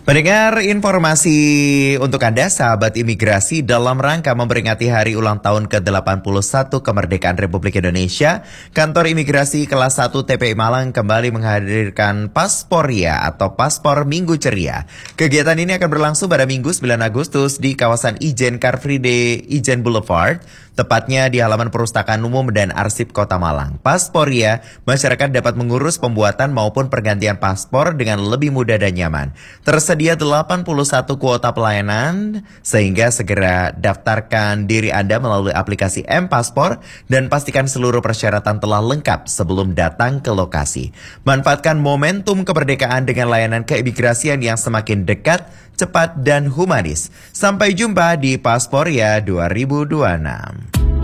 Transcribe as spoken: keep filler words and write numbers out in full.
Pendengar, informasi untuk Anda, sahabat imigrasi, dalam rangka memperingati hari ulang tahun ke delapan puluh satu kemerdekaan Republik Indonesia, Kantor Imigrasi Kelas satu T P I Malang kembali menghadirkan Pasporia atau Paspor Minggu Ceria. Kegiatan ini akan berlangsung pada Minggu sembilan Agustus di kawasan Ijen Car Free Day Ijen Boulevard, tepatnya di halaman Perpustakaan Umum dan Arsip Kota Malang. Pasporia, masyarakat dapat mengurus pembuatan maupun pergantian paspor dengan lebih mudah dan nyaman. Tersedia delapan puluh satu kuota pelayanan, sehingga segera daftarkan diri Anda melalui aplikasi M-Paspor dan pastikan seluruh persyaratan telah lengkap sebelum datang ke lokasi. Manfaatkan momentum kemerdekaan dengan layanan keimigrasian yang semakin dekat, cepat, dan humanis. Sampai jumpa di Pasporia dua ribu dua puluh enam.